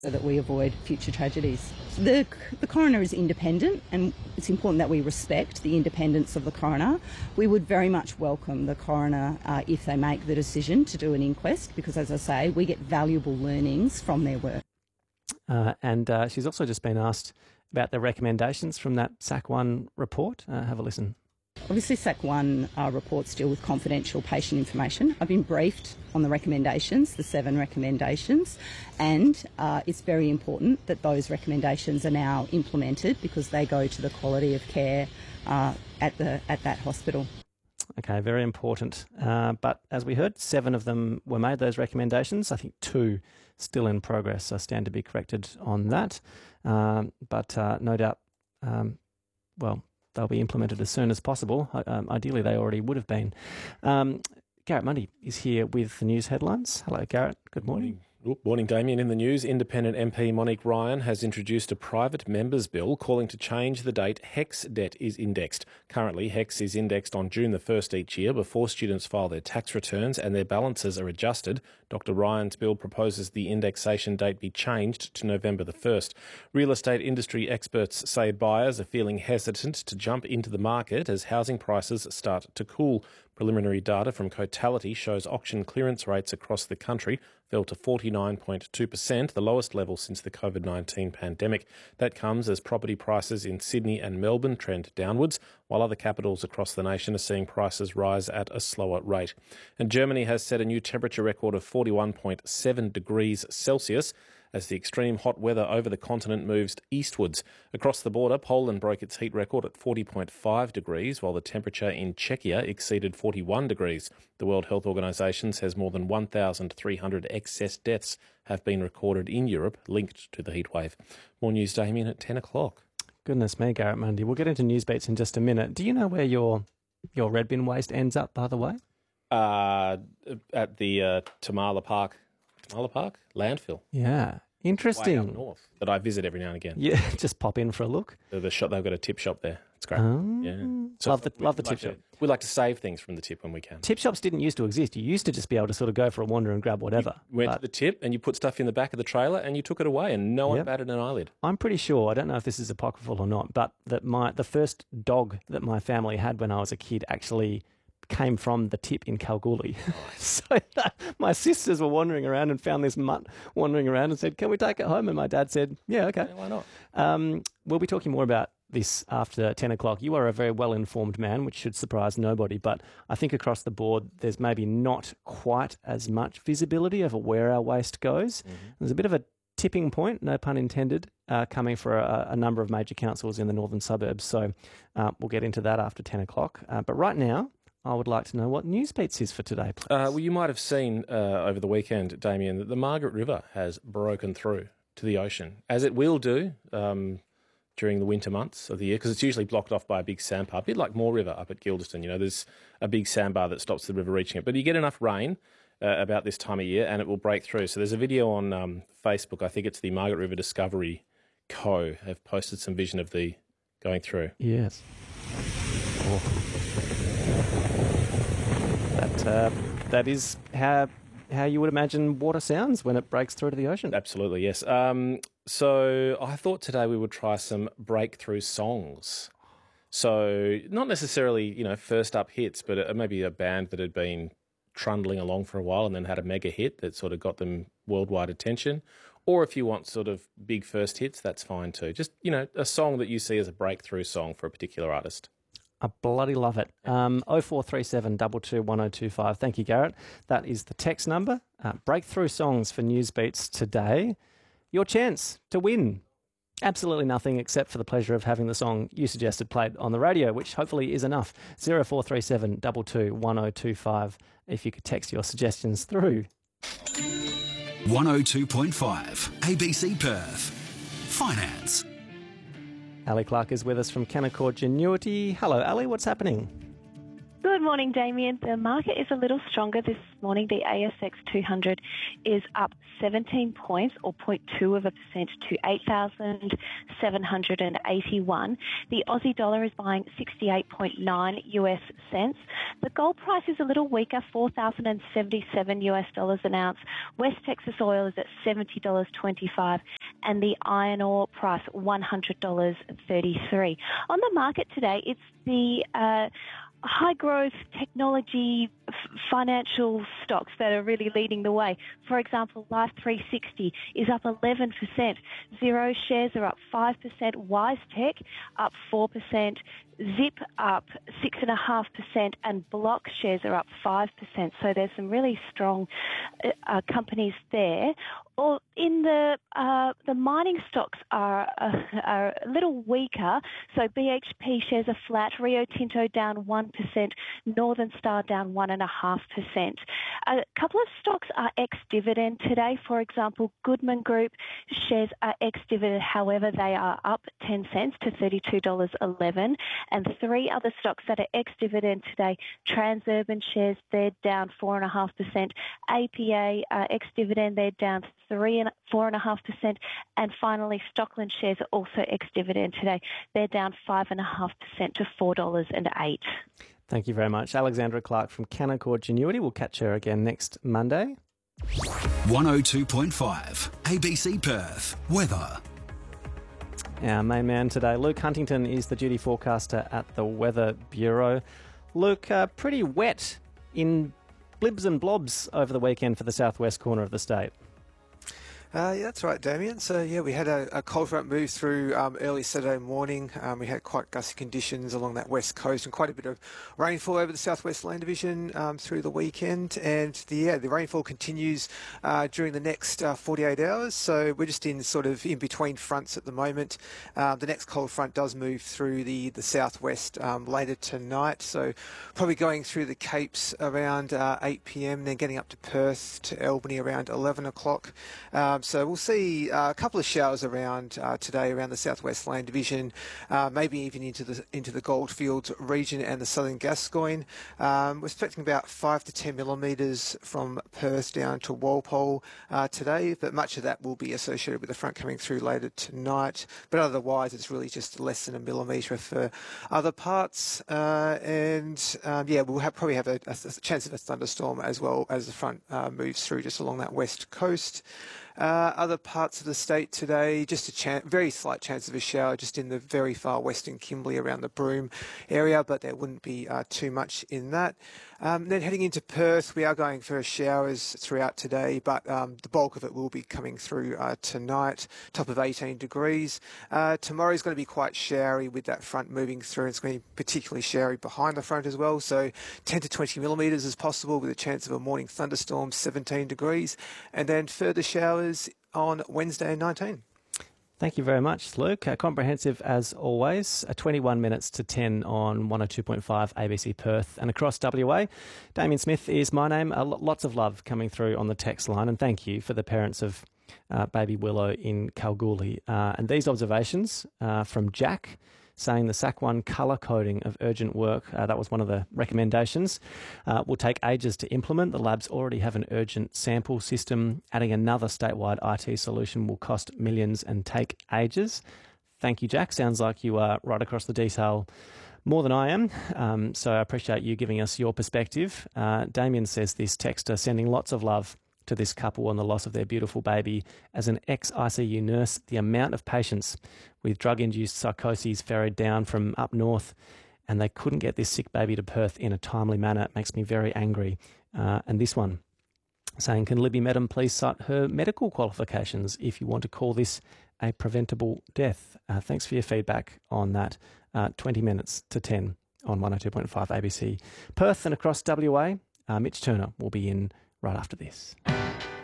so that we avoid future tragedies. The coroner is independent, and it's important that we respect the independence of the coroner. We would very much welcome the coroner if they make the decision to do an inquest, because, as I say, we get valuable learnings from their work. And she's also just been asked about the recommendations from that SAC1 report. Have a listen. Obviously, SAC1 reports deal with confidential patient information. I've been briefed on the recommendations, the 7 recommendations, and it's very important that those recommendations are now implemented because they go to the quality of care at that hospital. Okay, very important. But as we heard, 7 of them were made, those recommendations. I think 2 still in progress. I stand to be corrected on that. But no doubt, they'll be implemented as soon as possible. Ideally, they already would have been. Garrett Mundy is here with the news headlines. Hello, Garrett. Good morning. Morning, Damien. In the news, Independent MP Monique Ryan has introduced a private members' bill calling to change the date HECS debt is indexed. Currently, HECS is indexed on June the 1st each year before students file their tax returns and their balances are adjusted. Dr Ryan's bill proposes the indexation date be changed to November the 1st. Real estate industry experts say buyers are feeling hesitant to jump into the market as housing prices start to cool. Preliminary data from Cotality shows auction clearance rates across the country fell to 49.2%, the lowest level since the COVID-19 pandemic. That comes as property prices in Sydney and Melbourne trend downwards, while other capitals across the nation are seeing prices rise at a slower rate. And Germany has set a new temperature record of 41.7 degrees Celsius as the extreme hot weather over the continent moves eastwards. Across the border, Poland broke its heat record at 40.5 degrees, while the temperature in Czechia exceeded 41 degrees. The World Health Organization says more than 1,300 excess deaths have been recorded in Europe linked to the heatwave. More news, Damien, at 10 o'clock. Goodness me, Garrett Mundy. We'll get into news beats in just a minute. Do you know where your red bin waste ends up, by the way? At the Tamala Park landfill. Yeah. Interesting. Way up north that I visit every now and again. Yeah, just pop in for a look. The shop, they've got a tip shop there. It's great. Yeah. So love the tip shop. We like to save things from the tip when we can. Tip shops didn't used to exist. You used to just be able to sort of go for a wander and grab whatever. You went to the tip and you put stuff in the back of the trailer and you took it away and no one batted an eyelid. I'm pretty sure, I don't know if this is apocryphal or not, but that the first dog that my family had when I was a kid actually came from the tip in Kalgoorlie. So my sisters were wandering around and found this mutt wandering around and said, "Can we take it home?" And my dad said, "Yeah, okay." Yeah, why not? We'll be talking more about this after 10 o'clock. You are a very well-informed man, which should surprise nobody, but I think across the board there's maybe not quite as much visibility over where our waste goes. Mm-hmm. There's a bit of a tipping point, no pun intended, coming for a number of major councils in the northern suburbs. So we'll get into that after 10 o'clock. But right now, I would like to know what News Beats is for today, please. Well, you might have seen over the weekend, Damien, that the Margaret River has broken through to the ocean, as it will do during the winter months of the year, because it's usually blocked off by a big sandbar, a bit like Moore River up at Gildeston. You know, there's a big sandbar that stops the river reaching it. But you get enough rain about this time of year and it will break through. So there's a video on Facebook, I think it's the Margaret River Discovery Co. have posted some vision of the going through. Yes. Oh. That is how you would imagine water sounds when it breaks through to the ocean. Absolutely, yes. So I thought today we would try some breakthrough songs. So not necessarily, first up hits, but maybe a band that had been trundling along for a while and then had a mega hit that sort of got them worldwide attention. Or if you want sort of big first hits, that's fine too. Just, a song that you see as a breakthrough song for a particular artist. I bloody love it. 0437 22 1025. Thank you, Garrett. That is the text number. Breakthrough songs for Newsbeats today. Your chance to win absolutely nothing except for the pleasure of having the song you suggested played on the radio, which hopefully is enough. 0437 22 1025 if you could text your suggestions through. 102.5 ABC Perth. Finance. Ali Clark is with us from Canaccord Genuity. Hello, Ali. What's happening? Good morning, Damien. The market is a little stronger this morning. The ASX 200 is up 17 points, or 0.2% to 8,781. The Aussie dollar is buying 68.9 US cents. The gold price is a little weaker, $4,077 US an ounce. West Texas oil is at $70.25, and the iron ore price $100.33. On the market today, it's the high growth technology financial stocks that are really leading the way. For example, Life360 is up 11%. Xero shares are up 5%. WiseTech up 4%. Zip up 6.5%, and Block shares are up 5%. So there's some really strong companies there. Or in the mining stocks are a little weaker. So BHP shares are flat. Rio Tinto down 1%. Northern Star down 1.5%. A couple of stocks are ex-dividend today. For example, Goodman Group shares are ex-dividend. However, they are up 10 cents to $32.11. And three other stocks that are ex-dividend today: Transurban shares, they're down 4.5%. APA ex-dividend, they're down 4.5%. And finally, Stockland shares are also ex-dividend today. They're down 5.5% to $4.08. Thank you very much. Alexandra Clark from Canaccord Genuity. We'll catch her again next Monday. 102.5 ABC Perth. Weather. Our main man today, Luke Huntington, is the duty forecaster at the Weather Bureau. Luke, pretty wet in blibs and blobs over the weekend for the southwest corner of the state. Yeah, that's right, Damien. So, we had a cold front move through early Saturday morning. We had quite gusty conditions along that west coast and quite a bit of rainfall over the southwest land division through the weekend. And the rainfall continues during the next 48 hours. So we're just in sort of in between fronts at the moment. The next cold front does move through the southwest later tonight. So probably going through the Capes around 8 p.m, then getting up to Perth to Albany around 11 o'clock. So we'll see a couple of showers around today around the southwest land division, maybe even into the Goldfields region and the southern Gascoyne. We're expecting about 5 to 10 millimetres from Perth down to Walpole today, but much of that will be associated with the front coming through later tonight. But otherwise, it's really just less than a millimetre for other parts. We'll probably have a chance of a thunderstorm as well as the front moves through just along that west coast. Other parts of the state today, just a very slight chance of a shower just in the very far western Kimberley around the Broome area, but there wouldn't be too much in that. Then heading into Perth, we are going for showers throughout today, but the bulk of it will be coming through tonight, top of 18 degrees. Tomorrow is going to be quite showery with that front moving through. It's going to be particularly showery behind the front as well, so 10 to 20 millimetres is possible with a chance of a morning thunderstorm, 17 degrees, and then further showers on Wednesday 19. Thank you very much, Luke. Comprehensive as always. 21 minutes to 10 on 102.5 ABC Perth and across WA. Damien Smith is my name. Lots of love coming through on the text line, and thank you for the parents of baby Willow in Kalgoorlie. And these observations from Jack, saying the SAC1 colour coding of urgent work, that was one of the recommendations, will take ages to implement. The labs already have an urgent sample system. Adding another statewide IT solution will cost millions and take ages. Thank you, Jack. Sounds like you are right across the detail more than I am. So I appreciate you giving us your perspective. Damien says this texter sending lots of love to this couple on the loss of their beautiful baby. As an ex-ICU nurse, the amount of patients with drug-induced psychoses ferried down from up north, and they couldn't get this sick baby to Perth in a timely manner, it makes me very angry. And this one, saying, can Libby Medham please cite her medical qualifications if you want to call this a preventable death? Thanks for your feedback on that. 20 minutes to 10 on 102.5 ABC Perth and across WA. Mitch Turner will be in right after this.